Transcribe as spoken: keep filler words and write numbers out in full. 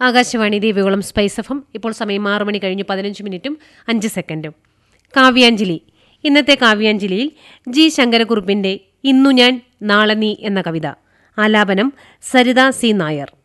Akashvani Devikulam spice F M. ഇപ്പോൾ സമയം ആറു മണി കഴിഞ്ഞ് പതിനഞ്ച് മിനിറ്റും അഞ്ച് സെക്കൻഡും. കാവ്യാഞ്ജലി. ഇന്നത്തെ കാവ്യാഞ്ജലിയിൽ ജി ശങ്കരക്കുറുപ്പിന്റെ ഇന്നു ഞാൻ നാളെ നീ എന്ന കവിത. ആലാപനം സരിത സി നായർ.